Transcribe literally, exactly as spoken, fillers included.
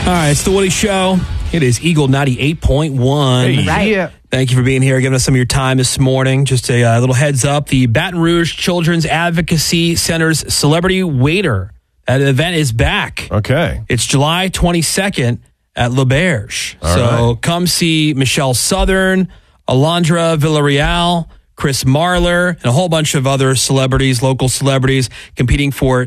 All right, it's the Woody Show. It is Eagle ninety-eight point one. Hey, Right. yeah. Thank you for being here, giving us some of your time this morning. Just a uh, little heads up, the Baton Rouge Children's Advocacy Center's Celebrity Waiter. That event is back. Okay. It's July twenty-second at Le Berge. All so right. come see Michelle Southern, Alondra Villarreal, Chris Marler, and a whole bunch of other celebrities, local celebrities, competing for